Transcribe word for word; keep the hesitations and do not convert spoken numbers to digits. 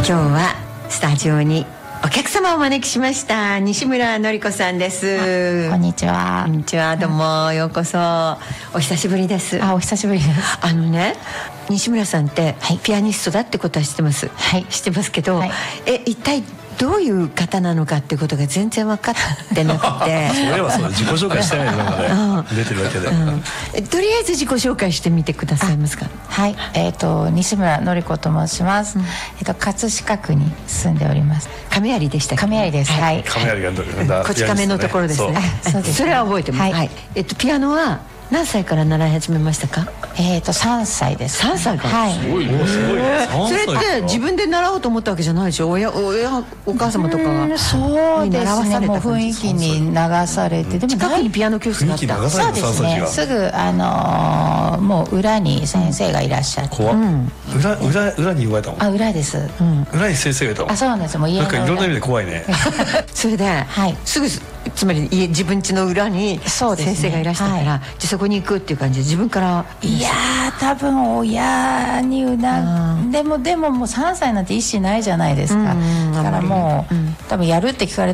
今日はスタジオにお客様をお招きしました。西村のり子さんです。 こんにちは。 こんにちは、どうもようこそ。お久しぶりです。 あ、お久しぶりです。 あのね、西村さんって、はい、ピアニストだってことは知ってます、 はい、 知ってますけど、はい、え一体どういう方なのかっていうことが全然分かってなくてそれはそう、自己紹介してないのがね、出てるだけで、 うん、とりあえず自己紹介してみてくださいますか。 はい、えーと西村のり子と申します、うん、えーと葛飾区に住んでおります。 亀有でしたっけ。 亀有です。はい。 亀有がこち亀のところですね。そうです。それは覚えてます。はい。えっとピアノは何歳から習い始めましたか。 えーとさんさいです。 さんさいから。 はい。 すごい、すごい。 それって自分で習おうと思ったわけじゃないでしょ。親、親、お母様とかが。 そうですね。もう雰囲気に流されて、 でも近くにピアノ教室があった。 そうですね。すぐあのもう裏に先生がいらっしゃって。 怖っ。裏、裏、裏に言われたの。 あ、裏です。 裏に先生がいたの。 あ、そうなんです。もう家のなんかいろんな意味で怖いね。 それで、すぐつまり家自分家の裏に先生がいらしたから、そこに行くっていう感じで自分から。 いやー、多分親にうなでもでももうさんさいなんて意思ないじゃないですか。だからもう多分やるって聞かれ